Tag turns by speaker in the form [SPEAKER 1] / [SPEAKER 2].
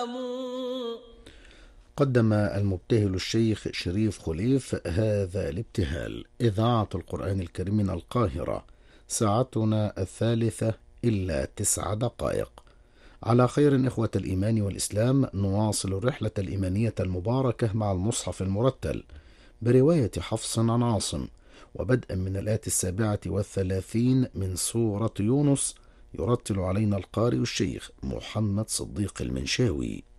[SPEAKER 1] قدم المبتهل الشيخ شريف خليف هذا الابتهال. إذاعة القرآن الكريم من القاهرة، ساعتنا 3:09. على خير إخوة الإيمان والإسلام، نواصل الرحلة الإيمانية المباركة مع المصحف المرتل برواية حفص عن عاصم، وبدءا من الآية 37 من سورة يونس. يرتل علينا القارئ الشيخ محمد صديق المنشاوي.